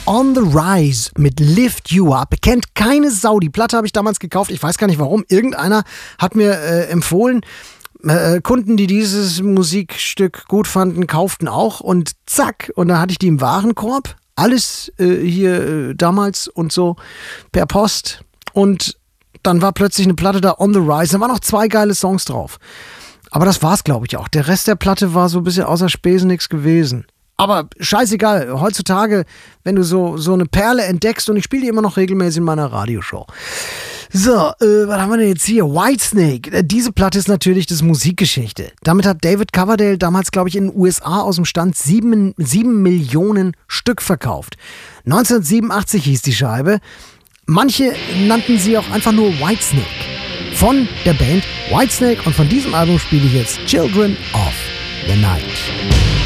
On the Rise mit Lift You Up. Kennt keine Sau. Die Platte habe ich damals gekauft. Ich weiß gar nicht warum. Irgendeiner hat mir empfohlen, Kunden, die dieses Musikstück gut fanden, kauften auch. Und zack. Und dann hatte ich die im Warenkorb. Alles hier damals und so per Post. Und dann war plötzlich eine Platte da, On the Rise. Da waren noch 2 geile Songs drauf. Aber das war's, glaube ich, auch. Der Rest der Platte war so ein bisschen außer Spesen nichts gewesen. Aber scheißegal, heutzutage, wenn du so eine Perle entdeckst, und ich spiele die immer noch regelmäßig in meiner Radioshow. So, was haben wir denn jetzt hier? Whitesnake. Diese Platte ist natürlich das Musikgeschichte. Damit hat David Coverdale damals, glaube ich, in den USA aus dem Stand 7 Millionen Stück verkauft. 1987 hieß die Scheibe. Manche nannten sie auch einfach nur Whitesnake. Von der Band Whitesnake, und von diesem Album spiele ich jetzt Children of the Night.